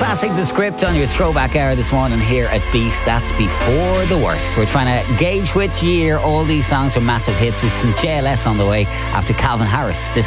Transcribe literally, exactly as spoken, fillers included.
Classic The Script on your throwback hour this morning here at Beat. That's Before the Worst. We're trying to gauge which year all these songs were massive hits with some J L S on the way after Calvin Harris. This